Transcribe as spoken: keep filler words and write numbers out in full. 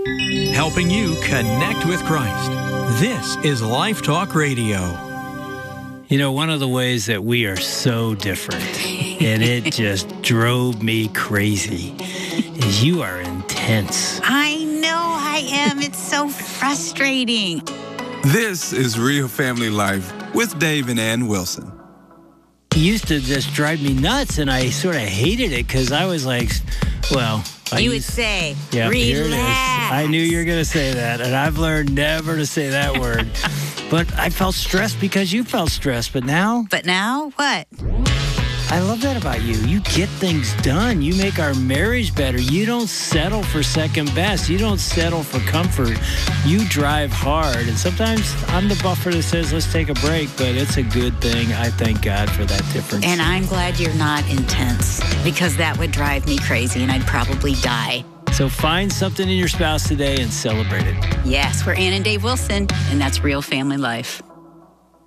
helping you connect with Christ. This is Life Talk Radio. You know, one of the ways that we are so different, and it just drove me crazy, is you are intense. I know I am. It's so frustrating. This is Real Family Life with Dave and Ann Wilson. It used to just drive me nuts, and I sort of hated it because I was like, well... I you used, would say, yeah, relax. Here it is. I knew you were going to say that, and I've learned never to say that word. But I felt stressed because you felt stressed, but now... But now, what? I love that about you. You get things done. You make our marriage better. You don't settle for second best. You don't settle for comfort. You drive hard. And sometimes I'm the buffer that says, let's take a break, but it's a good thing. I thank God for that difference. And I'm glad you're not intense, because that would drive me crazy and I'd probably die. So find something in your spouse today and celebrate it. Yes, we're Ann and Dave Wilson, and that's Real Family Life.